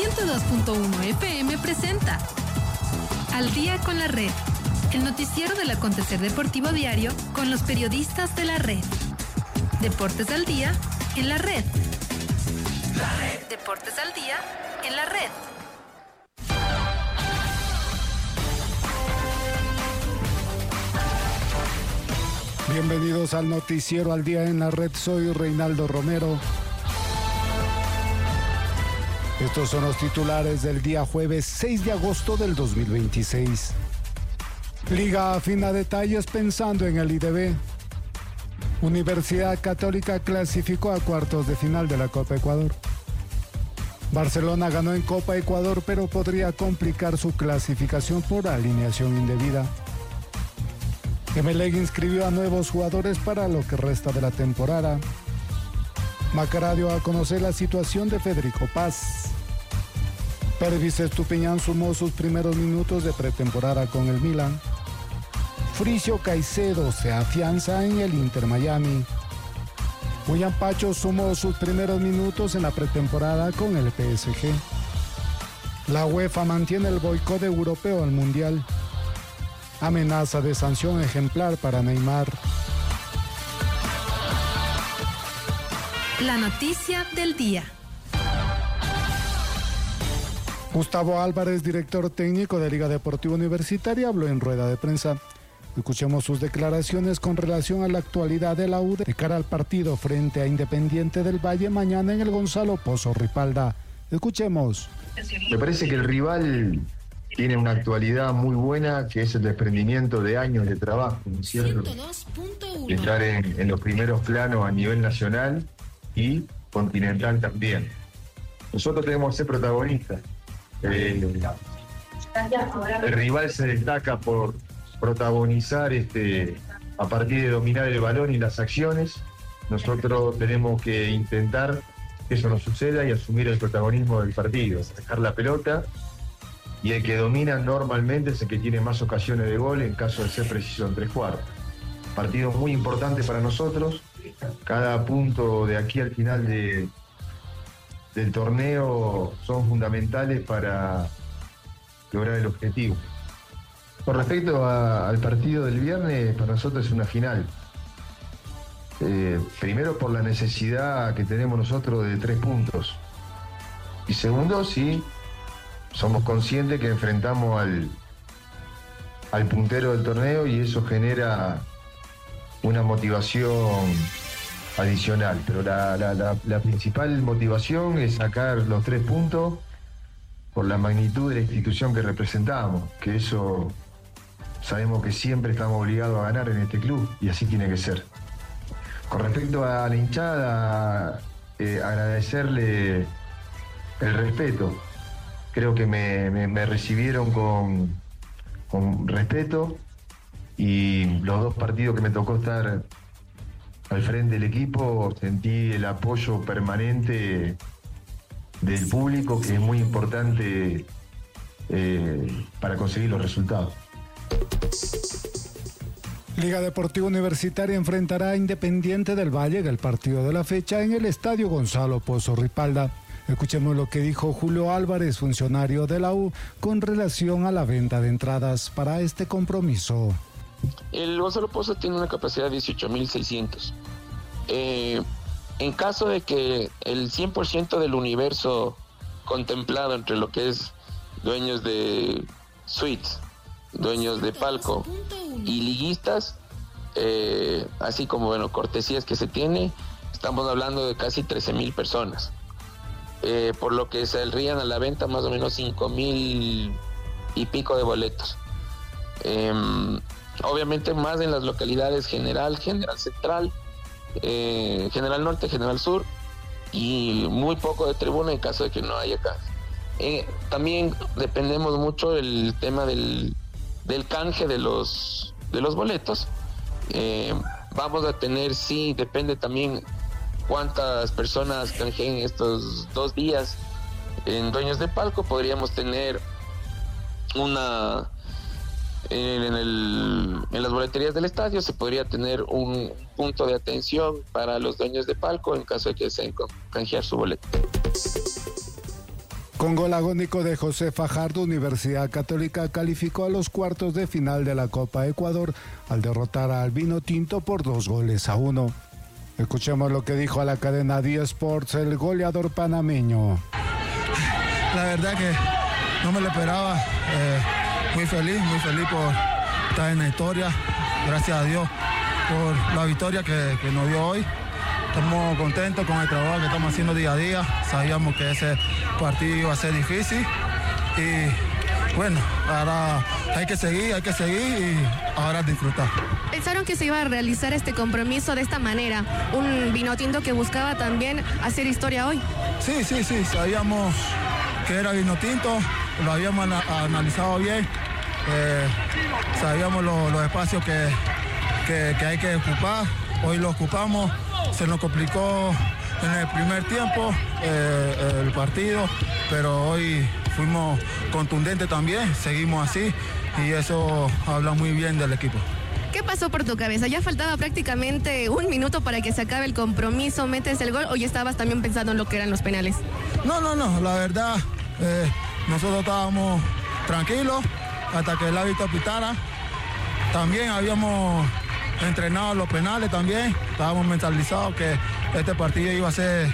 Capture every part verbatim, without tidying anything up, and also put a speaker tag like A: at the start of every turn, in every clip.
A: ciento dos punto uno F M presenta Al Día con la Red, el noticiero del acontecer deportivo diario con los periodistas de la red. Deportes al día en la red. La red. Deportes al día en la red.
B: Bienvenidos al noticiero Al Día en la Red. Soy Reinaldo Romero. Estos son los titulares del día jueves seis de agosto del dos mil veintiséis. Liga afina detalles pensando en el I D B. Universidad Católica clasificó a cuartos de final de la Copa Ecuador. Barcelona ganó en Copa Ecuador, pero podría complicar su clasificación por alineación indebida. Emelec inscribió a nuevos jugadores para lo que resta de la temporada. Macará dio a conocer la situación de Federico Paz. Pervis Estupiñán sumó sus primeros minutos de pretemporada con el Milan. Fricio Caicedo se afianza en el Inter Miami. William Pacho sumó sus primeros minutos en la pretemporada con el P S G. La UEFA mantiene el boicot europeo al Mundial. Amenaza de sanción ejemplar para Neymar.
A: La noticia del día.
B: Gustavo Álvarez, director técnico de Liga Deportiva Universitaria, habló en rueda de prensa. Escuchemos sus declaraciones con relación a la actualidad de la U D de cara al partido frente a Independiente del Valle mañana en el Gonzalo Pozo Ripalda. Escuchemos.
C: Me parece que el rival tiene una actualidad muy buena, que es el desprendimiento de años de trabajo, ¿no es cierto? Entrar en, en los primeros planos a nivel nacional y continental también. Nosotros tenemos que ser protagonistas. Eh, el rival se destaca por protagonizar este, a partir de dominar el balón y las acciones. Nosotros tenemos que intentar que eso no suceda y asumir el protagonismo del partido, dejar la pelota. Y el que domina normalmente es el que tiene más ocasiones de gol en caso de ser preciso en tres cuartos. Partido muy importante para nosotros. Cada punto de aquí al final de, del torneo son fundamentales para lograr el objetivo. Con respecto a, al partido del viernes, para nosotros es una final. Eh, primero por la necesidad que tenemos nosotros de tres puntos. Y segundo, sí. Somos conscientes que enfrentamos al, al puntero del torneo y eso genera una motivación adicional. Pero la, la, la, la principal motivación es sacar los tres puntos por la magnitud de la institución que representamos, que eso sabemos que siempre estamos obligados a ganar en este club y así tiene que ser. Con respecto a la hinchada, eh, agradecerle el respeto. Creo que me, me, me recibieron con, con respeto y los dos partidos que me tocó estar al frente del equipo sentí el apoyo permanente del público, que es muy importante eh, para conseguir los resultados.
B: Liga Deportiva Universitaria enfrentará a Independiente del Valle en el partido de la fecha en el Estadio Gonzalo Pozo Ripalda. Escuchemos lo que dijo Julio Álvarez, funcionario de la U, con relación a la venta de entradas para este compromiso.
D: El Gonzalo Pozo tiene una capacidad de dieciocho mil seiscientos. Eh, en caso de que el cien por ciento del universo contemplado entre lo que es dueños de suites, dueños de palco y liguistas, eh, así como bueno cortesías que se tiene, estamos hablando de casi trece mil personas. Eh, por lo que saldrían a la venta más o menos cinco mil y pico de boletos. Eh, obviamente más en las localidades General, General Central, eh, General Norte, General Sur y muy poco de tribuna en caso de que no haya acá. Eh, también dependemos mucho del tema del, del canje de los, de los boletos. Eh, vamos a tener, sí, depende también cuántas personas canjeen estos dos días en dueños de palco. Podríamos tener una en, en, el, en las boleterías del estadio se podría tener un punto de atención para los dueños de palco en caso de que deseen canjear su boleto.
B: Con gol agónico de José Fajardo, Universidad Católica calificó a los cuartos de final de la Copa Ecuador al derrotar al Vinotinto por dos goles a uno. Escuchemos lo que dijo a la cadena D Sports el goleador panameño.
E: La verdad que no me lo esperaba, eh, muy feliz, muy feliz por estar en la historia, gracias a Dios por la victoria que, que nos dio hoy. Estamos contentos con el trabajo que estamos haciendo día a día. Sabíamos que ese partido iba a ser difícil y bueno, ahora hay que seguir, hay que seguir y ahora disfrutar.
F: ¿Pensaron que se iba a realizar este compromiso de esta manera? Un Vinotinto que buscaba también hacer historia hoy.
E: Sí, sí, sí, sabíamos que era Vinotinto, lo habíamos analizado bien, eh, sabíamos lo, los espacios que, que, que hay que ocupar, hoy lo ocupamos. Se nos complicó en el primer tiempo eh, el partido, pero hoy fuimos contundentes también, seguimos así y eso habla muy bien del equipo.
F: ¿Qué pasó por tu cabeza? Ya faltaba prácticamente un minuto para que se acabe el compromiso, metes el gol o ya estabas también pensando en lo que eran los penales.
E: No, no, no, la verdad, eh, nosotros estábamos tranquilos hasta que el árbitro pitara. También habíamos entrenado los penales también, estábamos mentalizados que este partido iba a ser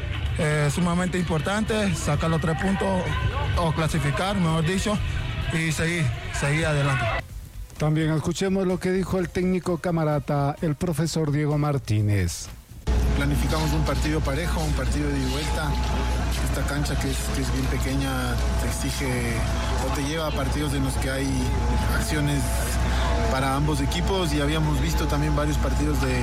E: eh, sumamente importante, sacar los tres puntos o clasificar, mejor dicho, y seguir, seguir adelante.
B: También escuchemos lo que dijo el técnico camarata, el profesor Diego Martínez.
G: Planificamos un partido parejo, un partido de ida y vuelta. Esta cancha que es, que es bien pequeña te exige o te lleva a partidos en los que hay acciones para ambos equipos y habíamos visto también varios partidos de,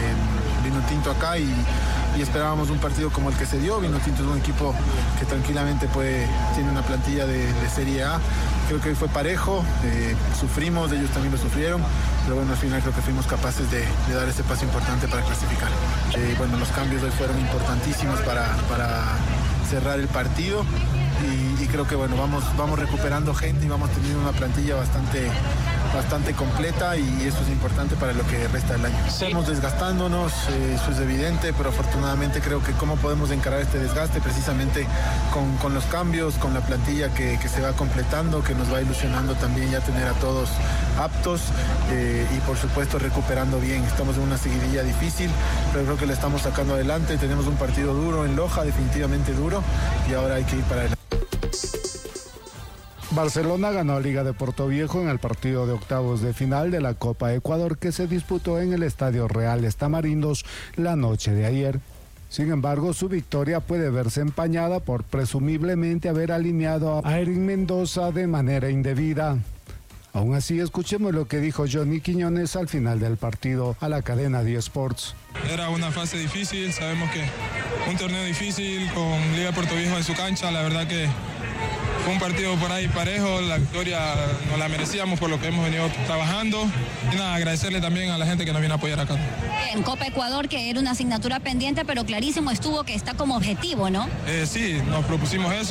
G: de Vinotinto acá y, y esperábamos un partido como el que se dio. Vinotinto es un equipo que tranquilamente puede, tiene una plantilla de, de Serie A. Creo que fue parejo, eh, sufrimos, ellos también lo sufrieron, pero bueno, al final creo que fuimos capaces de, de dar ese paso importante para clasificar. Eh, bueno, los cambios hoy fueron importantísimos para, para cerrar el partido. Y, y creo que bueno, vamos, vamos recuperando gente y vamos teniendo una plantilla bastante, bastante completa y eso es importante para lo que resta del año. Sí. Estamos desgastándonos, eh, eso es evidente, pero afortunadamente creo que cómo podemos encarar este desgaste precisamente con, con los cambios, con la plantilla que, que se va completando, que nos va ilusionando también ya tener a todos aptos eh, y por supuesto recuperando bien. Estamos en una seguidilla difícil, pero creo que le estamos sacando adelante. Tenemos un partido duro en Loja, definitivamente duro, y ahora hay que ir para adelante.
B: Barcelona ganó a Liga de Portoviejo en el partido de octavos de final de la Copa Ecuador que se disputó en el Estadio Reales Tamarindos la noche de ayer. Sin embargo, su victoria puede verse empañada por presumiblemente haber alineado a Erin Mendoza de manera indebida. Aún así, escuchemos lo que dijo Johnny Quiñones al final del partido a la cadena D Sports.
H: Era una fase difícil, sabemos que un torneo difícil con Liga de Portoviejo en su cancha, la verdad que fue un partido por ahí parejo, la victoria nos la merecíamos por lo que hemos venido trabajando. Y nada, agradecerle también a la gente que nos viene a apoyar acá.
I: En Copa Ecuador, que era una asignatura pendiente, pero clarísimo estuvo que está como objetivo, ¿no?
H: Eh, sí, nos propusimos eso,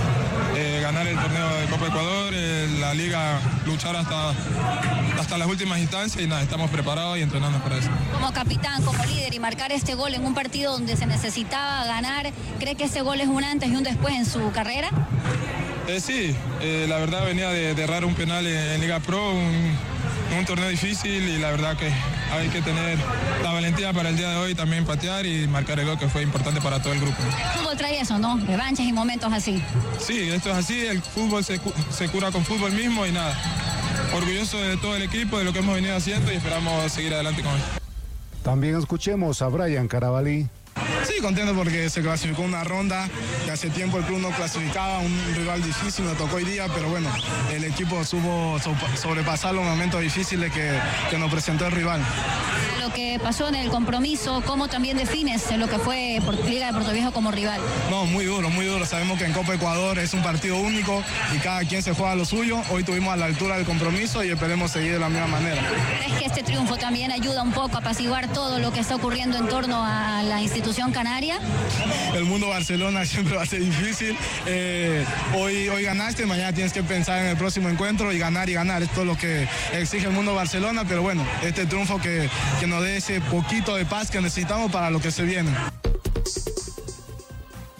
H: eh, ganar el torneo de Copa Ecuador, eh, la liga, luchar hasta, hasta las últimas instancias y nada, estamos preparados y entrenando para eso.
I: Como capitán, como líder y marcar este gol en un partido donde se necesitaba ganar, ¿cree que ese gol es un antes y un después en su carrera?
H: Eh, sí, eh, la verdad venía de, de errar un penal en, en Liga Pro, un, un torneo difícil y la verdad que hay que tener la valentía para el día de hoy también patear y marcar el gol que fue importante para todo el grupo.
I: El fútbol trae eso, ¿no? Revanches y momentos así.
H: Sí, esto es así, el fútbol se, se cura con fútbol mismo y nada, orgulloso de todo el equipo, de lo que hemos venido haciendo y esperamos seguir adelante con él.
B: También escuchemos a Brian Carabalí.
J: Sí, contento porque se clasificó una ronda, que hace tiempo el club no clasificaba, un rival difícil, nos tocó hoy día, pero bueno, el equipo supo sobrepasar los momentos difíciles que, que nos presentó el rival.
I: Lo que pasó en el compromiso, ¿cómo también defines lo que fue Liga de Portoviejo como rival?
J: No, muy duro, muy duro. Sabemos que en Copa Ecuador es un partido único y cada quien se juega lo suyo. Hoy tuvimos a la altura del compromiso y esperemos seguir de la misma manera.
I: ¿Crees que este triunfo también ayuda un poco a apaciguar todo lo que está ocurriendo en torno a la institución canaria?
J: El mundo Barcelona siempre va a ser difícil. Eh, hoy, hoy ganaste, mañana tienes que pensar en el próximo encuentro y ganar y ganar. Esto es lo que exige el mundo Barcelona, pero bueno, este triunfo que, que nos dé ese poquito de paz que necesitamos para lo que se viene.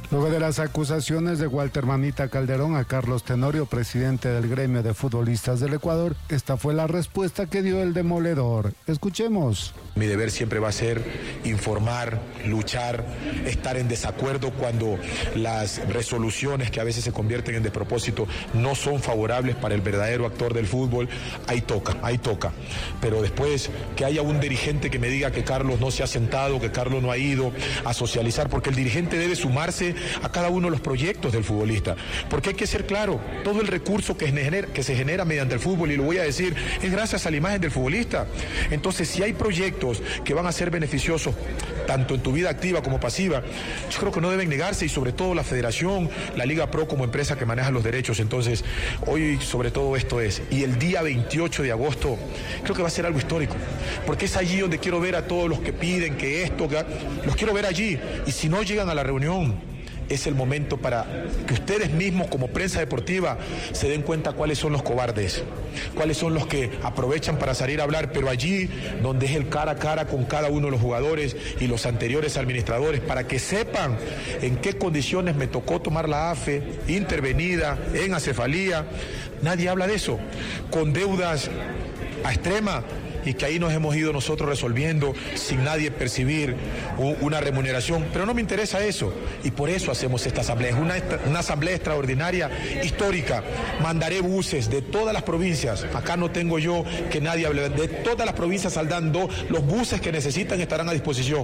B: Luego de las acusaciones de Walter Mamita Calderón a Carlos Tenorio, presidente del gremio de futbolistas del Ecuador, esta fue la respuesta que dio el demoledor. Escuchemos.
K: Mi deber siempre va a ser informar, luchar, estar en desacuerdo cuando las resoluciones que a veces se convierten en despropósito no son favorables para el verdadero actor del fútbol. Ahí toca, ahí toca. Pero después que haya un dirigente que me diga que Carlos no se ha sentado, que Carlos no ha ido a socializar, porque el dirigente debe sumarse a cada uno de los proyectos del futbolista, porque hay que ser claro, todo el recurso que, genera, que se genera mediante el fútbol, y lo voy a decir, es gracias a la imagen del futbolista. Entonces, si hay proyectos que van a ser beneficiosos tanto en tu vida activa como pasiva, yo creo que no deben negarse, y sobre todo la federación, la Liga Pro como empresa que maneja los derechos. Entonces, hoy sobre todo esto es, y el día veintiocho de agosto creo que va a ser algo histórico, porque es allí donde quiero ver a todos los que piden que esto, que, los quiero ver allí, y si no llegan a la reunión, es el momento para que ustedes mismos como prensa deportiva se den cuenta cuáles son los cobardes, cuáles son los que aprovechan para salir a hablar, pero allí donde es el cara a cara con cada uno de los jugadores y los anteriores administradores, para que sepan en qué condiciones me tocó tomar la A F E, intervenida, en acefalía. Nadie habla de eso, con deudas a extrema, y que ahí nos hemos ido nosotros resolviendo sin nadie percibir una remuneración, pero no me interesa eso, y por eso hacemos esta asamblea. Es una, una asamblea extraordinaria, histórica. Mandaré buses de todas las provincias, acá no tengo yo que nadie hable, de todas las provincias saldando, los buses que necesitan estarán a disposición.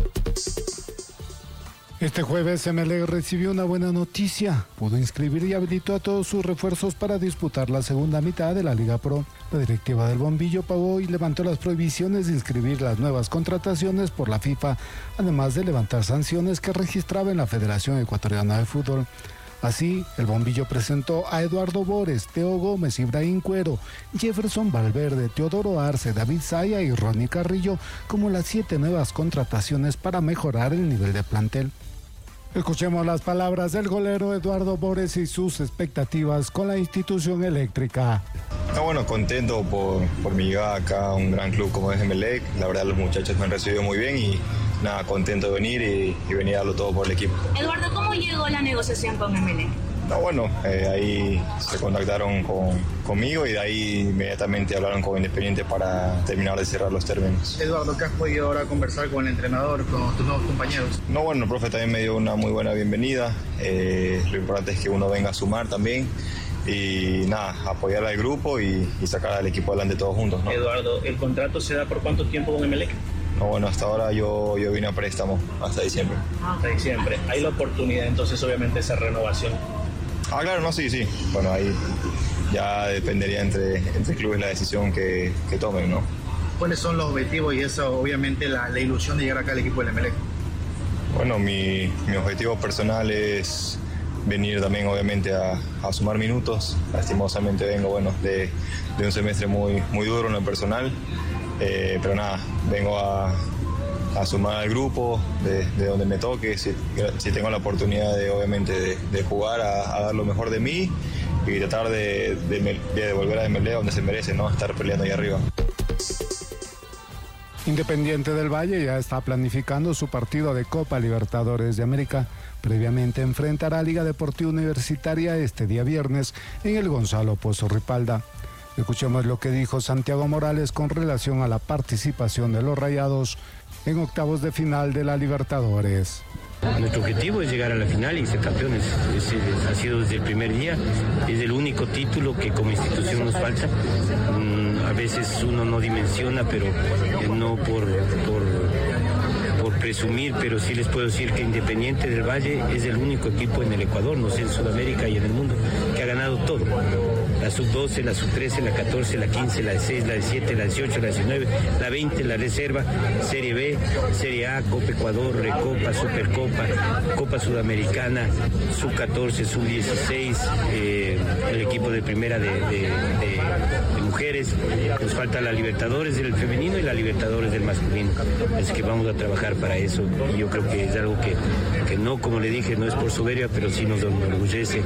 B: Este jueves Emelec recibió una buena noticia. Pudo inscribir y habilitó a todos sus refuerzos para disputar la segunda mitad de la Liga Pro. La directiva del Bombillo pagó y levantó las prohibiciones de inscribir las nuevas contrataciones por la FIFA, además de levantar sanciones que registraba en la Federación Ecuatoriana de Fútbol. Así, el Bombillo presentó a Eduardo Bores, Teo Gómez, Ibrahim Cuero, Jefferson Valverde, Teodoro Arce, David Zaya y Ronnie Carrillo como las siete nuevas contrataciones para mejorar el nivel de plantel. Escuchemos las palabras del golero Eduardo Bores y sus expectativas con la institución eléctrica.
L: No, bueno, contento por, por mi llegada acá a un gran club como es Emelec. La verdad, los muchachos me han recibido muy bien y nada, contento de venir y, y venir a darlo todo por el equipo.
M: Eduardo, ¿cómo llegó la negociación con Emelec?
L: No, bueno, eh, ahí se contactaron con, conmigo y de ahí inmediatamente hablaron con Independiente para terminar de cerrar los términos.
N: Eduardo, ¿qué has podido ahora conversar con el entrenador, con tus nuevos compañeros?
L: No, bueno, el profe también me dio una muy buena bienvenida. Eh, lo importante es que uno venga a sumar también y nada, apoyar al grupo y, y sacar al equipo adelante todos juntos, ¿no?
N: Eduardo, ¿el contrato se da por cuánto tiempo con Emelec?
L: No, bueno, hasta ahora yo, yo vine a préstamo, hasta diciembre.
N: Hasta diciembre. Hay la oportunidad entonces obviamente esa renovación.
L: Ah, claro, no, sí, sí. Bueno, ahí ya dependería entre, entre clubes la decisión que, que tomen, ¿no?
N: ¿Cuáles son los objetivos y eso, obviamente, la, la ilusión de llegar acá al equipo del Emelec?
L: Bueno, mi, mi objetivo personal es venir también, obviamente, a, a sumar minutos. Lastimosamente vengo, bueno, de, de un semestre muy, muy duro en lo personal. Eh, pero nada, vengo a... a sumar al grupo de, de donde me toque, si, si tengo la oportunidad de obviamente de, de jugar a, a dar lo mejor de mí y tratar de, de, de devolver a Emelec donde se merece, ¿no? Estar peleando ahí arriba.
B: Independiente del Valle ya está planificando su partido de Copa Libertadores de América. Previamente enfrentará a Liga Deportiva Universitaria este día viernes en el Gonzalo Pozo Ripalda. Escuchemos lo que dijo Santiago Morales con relación a la participación de los Rayados en octavos de final de la Libertadores.
O: Nuestro objetivo es llegar a la final y ser campeones. Ese ha sido desde el primer día. Es el único título que como institución nos falta. Mm, a veces uno no dimensiona, pero eh, no por, por, por presumir, pero sí les puedo decir que Independiente del Valle es el único equipo en el Ecuador, no sé, en Sudamérica y en el mundo, que ha ganado todo. La sub doce, la sub trece, la catorce, la quince, la dieciséis, la diecisiete, la dieciocho, la diecinueve, la veinte, la reserva, Serie B, Serie A, Copa Ecuador, Recopa, Supercopa, Copa Sudamericana, sub catorce, sub dieciséis, eh, el equipo de primera de, de, de, de mujeres. Nos falta la Libertadores del femenino y la Libertadores del masculino. Así que vamos a trabajar para eso y yo creo que es algo que, que no, como le dije, no es por soberbia, pero sí nos enorgullece.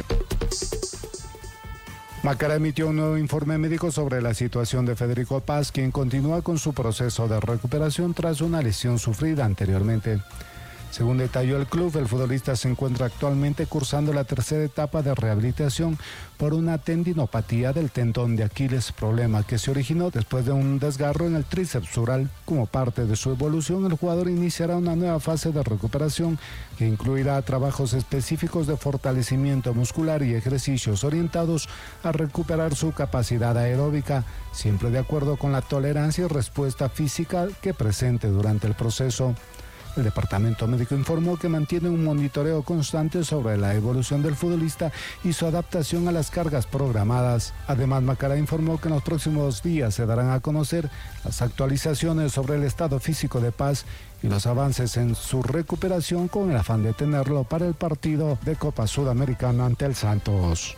B: Macará emitió un nuevo informe médico sobre la situación de Federico Paz, quien continúa con su proceso de recuperación tras una lesión sufrida anteriormente. Según detalló el club, el futbolista se encuentra actualmente cursando la tercera etapa de rehabilitación por una tendinopatía del tendón de Aquiles, problema que se originó después de un desgarro en el tríceps sural. Como parte de su evolución, el jugador iniciará una nueva fase de recuperación que incluirá trabajos específicos de fortalecimiento muscular y ejercicios orientados a recuperar su capacidad aeróbica, siempre de acuerdo con la tolerancia y respuesta física que presente durante el proceso. El departamento médico informó que mantiene un monitoreo constante sobre la evolución del futbolista y su adaptación a las cargas programadas. Además, Macará informó que en los próximos días se darán a conocer las actualizaciones sobre el estado físico de Paz y los avances en su recuperación con el afán de tenerlo para el partido de Copa Sudamericana ante el Santos.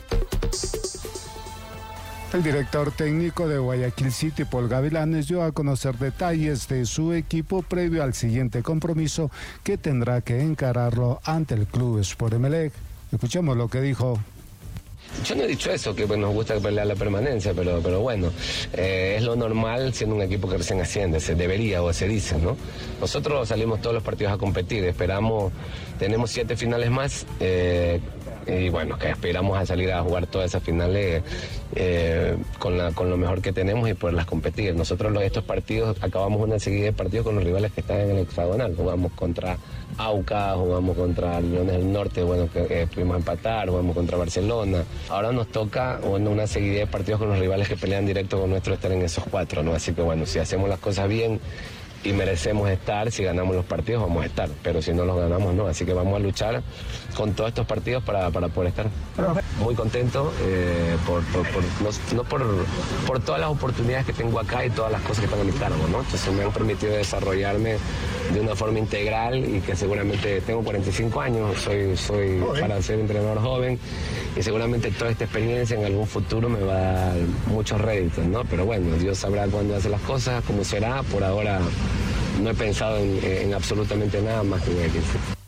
B: El director técnico de Guayaquil City, Paul Gavilanes, dio a conocer detalles de su equipo previo al siguiente compromiso que tendrá que encararlo ante el club Sport Emelec. Escuchemos lo que dijo.
P: Yo no he dicho eso, que pues, nos gusta pelear la permanencia, pero, pero bueno, eh, es lo normal siendo un equipo que recién asciende, se debería o se dice, ¿no? Nosotros salimos todos los partidos a competir, esperamos, tenemos siete finales más, eh, y bueno, que esperamos a salir a jugar todas esas finales eh, con, la, con lo mejor que tenemos y poderlas competir. Nosotros los, estos partidos, acabamos una serie de partidos con los rivales que están en el hexagonal, jugamos contra Aucas, jugamos contra Leones del Norte, bueno, que eh, pudimos empatar, jugamos contra Barcelona. Ahora nos toca bueno, una serie de partidos con los rivales que pelean directo con nuestro estar en esos cuatro, ¿no? Así que bueno, si hacemos las cosas bien y merecemos estar, si ganamos los partidos vamos a estar, pero si no los ganamos no, así que vamos a luchar con todos estos partidos para, para poder estar. Muy contento eh, por, por, por, no, no por, por todas las oportunidades que tengo acá y todas las cosas que están a mi cargo, ¿no? Entonces me han permitido desarrollarme de una forma integral y que seguramente tengo cuarenta y cinco años, soy, soy para ser entrenador joven y seguramente toda esta experiencia en algún futuro me va a dar muchos réditos, ¿no? Pero bueno, Dios sabrá cuándo hace las cosas, cómo será, por ahora no he pensado en, en absolutamente nada más que Guayaquil.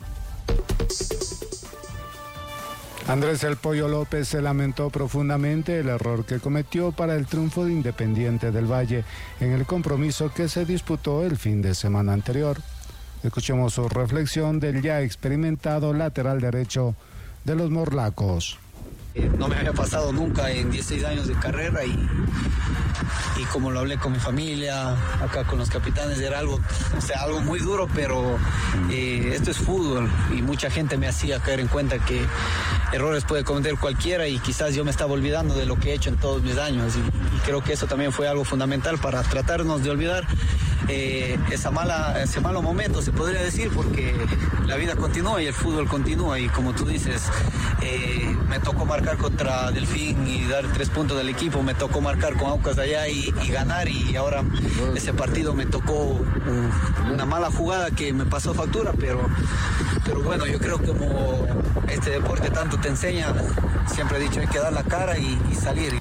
B: Andrés El Pollo López se lamentó profundamente el error que cometió para el triunfo de Independiente del Valle en el compromiso que se disputó el fin de semana anterior. Escuchemos su reflexión del ya experimentado lateral derecho de los Morlacos.
Q: No me había pasado nunca en dieciséis años de carrera y, y como lo hablé con mi familia, acá con los capitanes, era algo, o sea, algo muy duro, pero eh, esto es fútbol y mucha gente me hacía caer en cuenta que errores puede cometer cualquiera y quizás yo me estaba olvidando de lo que he hecho en todos mis años y, y creo que eso también fue algo fundamental para tratarnos de olvidar eh, esa mala, ese malo momento, se podría decir, porque la vida continúa y el fútbol continúa y como tú dices, eh, me tocó marcar contra Delfín y dar tres puntos del equipo, me tocó marcar con Aucas allá y, y ganar y ahora ese partido me tocó un, una mala jugada que me pasó factura, pero, pero bueno, yo creo que como este deporte tanto te enseña, siempre he dicho hay que dar la cara y, y salir.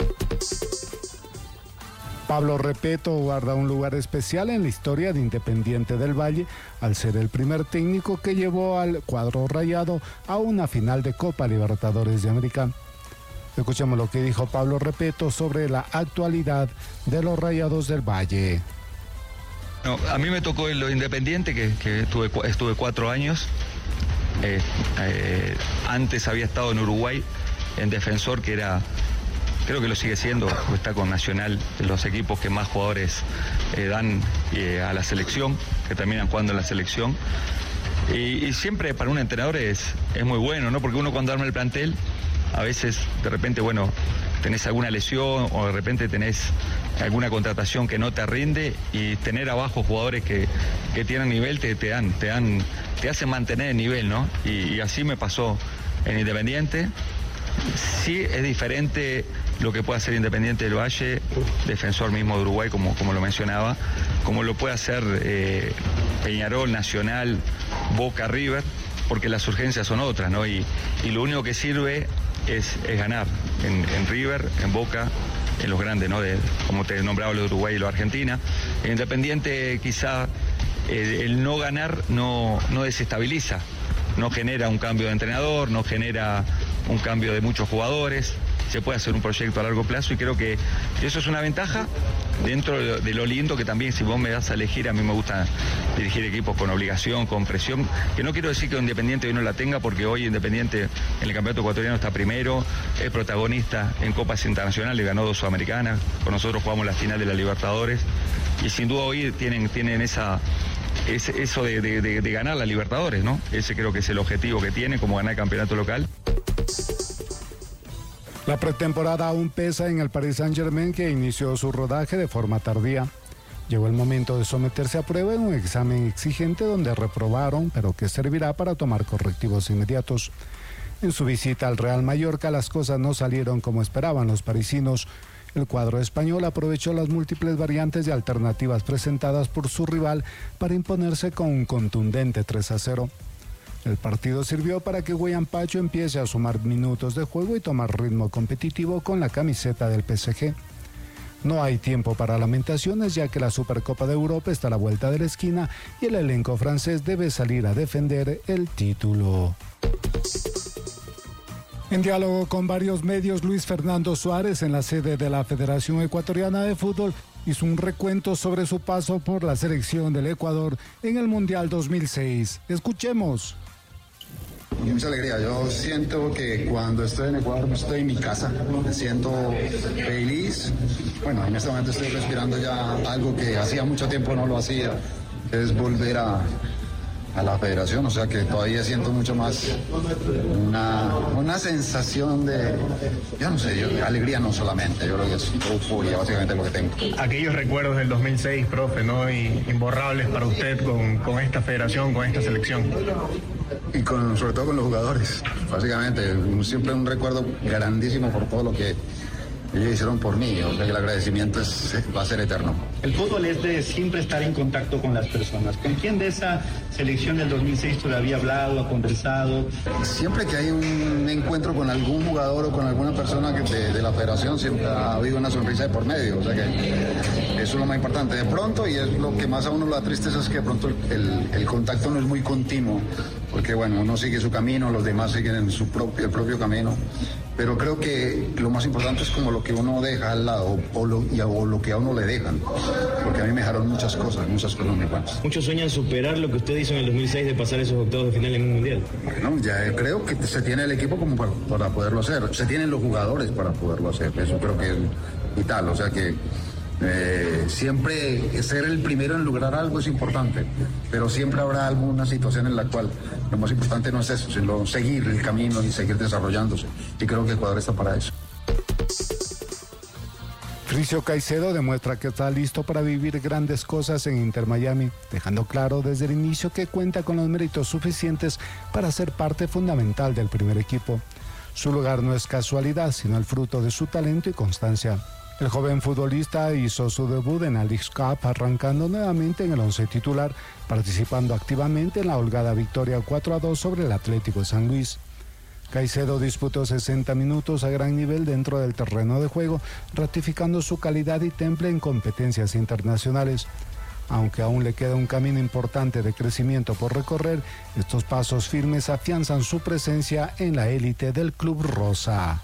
B: Pablo Repeto guarda un lugar especial en la historia de Independiente del Valle al ser el primer técnico que llevó al cuadro rayado a una final de Copa Libertadores de América. Escuchemos lo que dijo Pablo Repeto sobre la actualidad de los Rayados del Valle.
R: No, a mí me tocó en lo Independiente, que, que estuve, estuve cuatro años. Eh, eh, antes había estado en Uruguay, en Defensor, que era... Creo que lo sigue siendo, está con Nacional, los equipos que más jugadores eh, dan eh, a la selección, que terminan jugando en la selección. Y, y siempre para un entrenador es, es muy bueno, ¿no? Porque uno cuando arma el plantel, a veces de repente, bueno, tenés alguna lesión o de repente tenés alguna contratación que no te rinde y tener abajo jugadores que, que tienen nivel te, te dan, te dan, te hacen mantener el nivel, ¿no? Y, y así me pasó en Independiente. Sí es diferente lo que puede hacer Independiente del Valle, Defensor mismo de Uruguay, como, como lo mencionaba, como lo puede hacer eh, Peñarol, Nacional, Boca, River, porque las urgencias son otras, ¿no? Y, y lo único que sirve es, es ganar en, en River, en Boca, en los grandes, ¿no? De, como te nombraba, lo de Uruguay y lo de Argentina. En Independiente quizá el, el no ganar no, no desestabiliza, no genera un cambio de entrenador, no genera un cambio de muchos jugadores, se puede hacer un proyecto a largo plazo y creo que eso es una ventaja dentro de lo lindo que también si vos me das a elegir, a mí me gusta dirigir equipos con obligación, con presión, que no quiero decir que Independiente hoy no la tenga porque hoy Independiente en el campeonato ecuatoriano está primero, es protagonista en copas internacionales, ganó dos sudamericanas, con nosotros jugamos la final de la Libertadores y sin duda hoy tienen, tienen esa... Es eso de, de, de, de ganar la Libertadores, ¿no? Ese creo que es el objetivo que tiene, como ganar el campeonato local.
B: La pretemporada aún pesa en el Paris Saint-Germain, que inició su rodaje de forma tardía. Llegó el momento de someterse a prueba en un examen exigente donde reprobaron, pero que servirá para tomar correctivos inmediatos. En su visita al Real Mallorca, las cosas no salieron como esperaban los parisinos. El cuadro español aprovechó las múltiples variantes y alternativas presentadas por su rival para imponerse con un contundente tres a cero. El partido sirvió para que William Pacho empiece a sumar minutos de juego y tomar ritmo competitivo con la camiseta del P S G. No hay tiempo para lamentaciones, ya que la Supercopa de Europa está a la vuelta de la esquina y el elenco francés debe salir a defender el título. En diálogo con varios medios, Luis Fernando Suárez, en la sede de la Federación Ecuatoriana de Fútbol, hizo un recuento sobre su paso por la selección del Ecuador en el Mundial dos mil seis. Escuchemos.
S: Mucha alegría. Yo siento que cuando estoy en Ecuador estoy en mi casa. Me siento feliz. Bueno, en este momento estoy respirando ya algo que hacía mucho tiempo no lo hacía. Es volver a... a la federación, o sea que todavía siento mucho más una, una sensación de, yo no sé, yo, alegría no solamente, yo creo que es euforia básicamente lo que tengo.
T: Aquellos recuerdos del dos mil seis, profe, ¿no? Y imborrables para usted con, con esta federación, con esta selección.
S: Y con, sobre todo con los jugadores, básicamente, un, siempre un recuerdo grandísimo por todo lo que ellos hicieron por mí, o sea que el agradecimiento es, va a ser eterno.
U: El fútbol es de siempre estar en contacto con las personas. ¿Con quién de esa selección del dos mil seis todavía ha hablado, ha conversado?
S: Siempre que hay un encuentro con algún jugador o con alguna persona que de, de la federación, siempre ha habido una sonrisa de por medio, o sea que eso es lo más importante. De pronto, y es lo que más a uno le da tristeza, es que de pronto el, el contacto no es muy continuo, porque bueno, uno sigue su camino, los demás siguen en su propio, el propio camino. Pero creo que lo más importante es como lo que uno deja al lado o lo, y, o lo que a uno le dejan, porque a mí me dejaron muchas cosas, muchas cosas muy buenas.
U: Muchos sueñan superar lo que usted hizo en el dos mil seis de pasar esos octavos de final en un mundial.
S: Bueno, ya creo que se tiene el equipo como para, para poderlo hacer, se tienen los jugadores para poderlo hacer, eso creo que es vital, o sea que Eh, siempre ser el primero en lograr algo es importante, pero siempre habrá alguna situación en la cual lo más importante no es eso, sino seguir el camino y seguir desarrollándose. Y creo que Ecuador está para eso.
B: Fricio Caicedo demuestra que está listo para vivir grandes cosas en Inter Miami, dejando claro desde el inicio que cuenta con los méritos suficientes para ser parte fundamental del primer equipo. Su lugar no es casualidad, sino el fruto de su talento y constancia. El joven futbolista hizo su debut en la Leagues Cup, arrancando nuevamente en el once titular, participando activamente en la holgada victoria cuatro a dos sobre el Atlético de San Luis. Caicedo disputó sesenta minutos a gran nivel dentro del terreno de juego, ratificando su calidad y temple en competencias internacionales. Aunque aún le queda un camino importante de crecimiento por recorrer, estos pasos firmes afianzan su presencia en la élite del club rosa.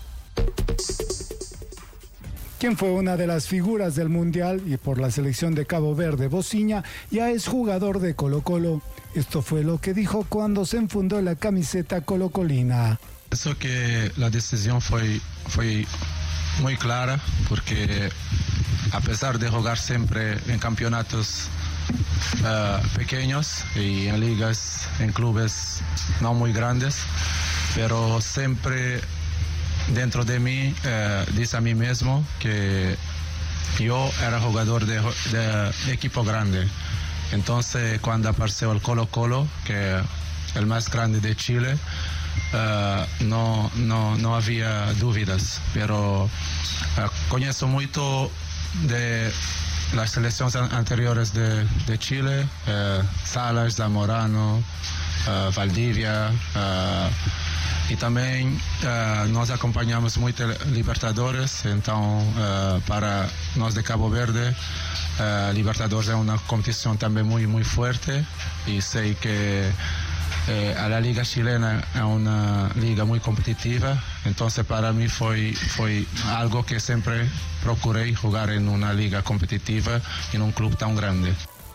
B: Quien fue una de las figuras del Mundial y por la selección de Cabo Verde, Bociña, ya es jugador de Colo-Colo. Esto fue lo que dijo cuando se enfundó la camiseta colocolina.
V: Pienso que la decisión fue, fue muy clara, porque a pesar de jugar siempre en campeonatos uh, pequeños y en ligas, en clubes no muy grandes, pero siempre dentro de mí eh, dice a mí mismo que yo era jugador de, de equipo grande. Entonces cuando apareció el Colo-Colo, que es el más grande de Chile, eh, no, no, no había dudas, pero eh, conozco mucho de las selecciones anteriores de, de Chile, eh, Salas, Zamorano, eh, Valdivia, eh, y también uh, nos acompañamos mucho Libertadores, entonces uh, para nos de Cabo Verde, uh, Libertadores es una competición también muy muy fuerte y sé que eh, a la liga chilena es una liga muy competitiva, entonces para mí fue, fue algo que siempre procuré jugar en una liga competitiva en un club tan grande.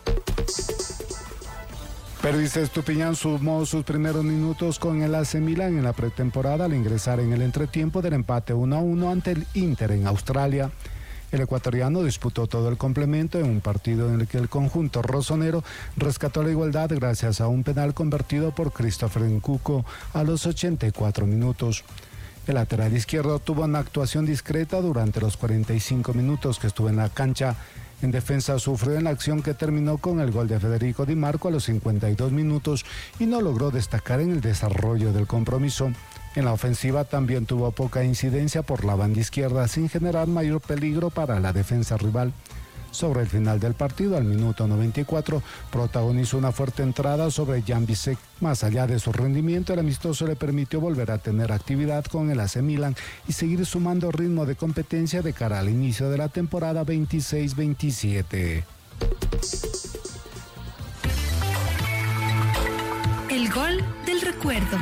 B: Pervis Estupiñán sumó sus primeros minutos con el A C Milan en la pretemporada al ingresar en el entretiempo del empate uno a uno ante el Inter en Australia. El ecuatoriano disputó todo el complemento en un partido en el que el conjunto rosonero rescató la igualdad gracias a un penal convertido por Christopher Nkunku a los ochenta y cuatro minutos. El lateral izquierdo tuvo una actuación discreta durante los cuarenta y cinco minutos que estuvo en la cancha. En defensa sufrió en la acción que terminó con el gol de Federico Di Marco a los cincuenta y dos minutos y no logró destacar en el desarrollo del compromiso. En la ofensiva también tuvo poca incidencia por la banda izquierda sin generar mayor peligro para la defensa rival. Sobre el final del partido, al minuto noventa y cuatro, protagonizó una fuerte entrada sobre Jan Bisek. Más allá de su rendimiento, el amistoso le permitió volver a tener actividad con el A C Milan y seguir sumando ritmo de competencia de cara al inicio de la temporada veintiséis veintisiete.
A: El gol del recuerdo.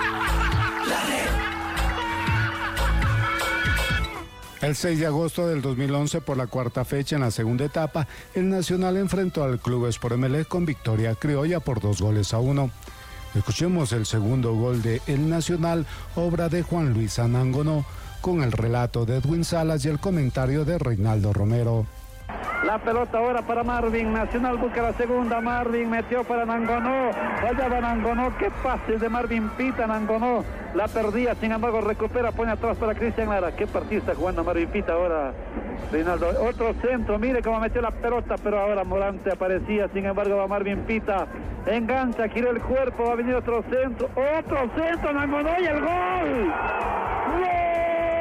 B: El seis de agosto del dos mil once, por la cuarta fecha en la segunda etapa, el Nacional enfrentó al Club Sport Emelec con victoria criolla por dos goles a uno. Escuchemos el segundo gol de El Nacional, obra de Juan Luis Anangonó, con el relato de Edwin Salas y el comentario de Reinaldo Romero.
C: La pelota ahora para Marvin, Nacional busca la segunda, Marvin metió para Nangonó, allá va Nangonó, qué pases de Marvin Pita, Nangonó la perdía, sin embargo recupera, pone atrás para Cristian Lara, qué partido está jugando Marvin Pita ahora, Reinaldo, otro centro, mire cómo metió la pelota, pero ahora Morante aparecía, sin embargo va Marvin Pita, engancha, giró el cuerpo, va a venir otro centro, otro centro, Nangonó y el gol.